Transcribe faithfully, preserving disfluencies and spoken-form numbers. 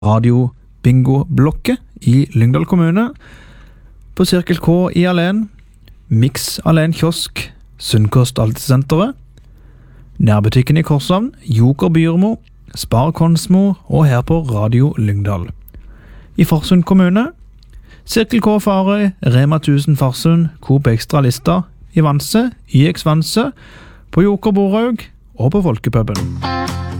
Radio Bingo-blokket i Lyngdal kommune, på Cirkel K i Alen, Mix Alen kiosk, Sunnkost Altesenteret, nærbutikken i Korshavn, Joker Byrmo, Spar Konsmo og her på Radio Lyngdal. I Farsund kommune, Cirkel K Farøy, Rema tusen Farsund, Coop Extra Lista, i Vanse, I X Vanse, på Joker Boraug og på Folkepuben.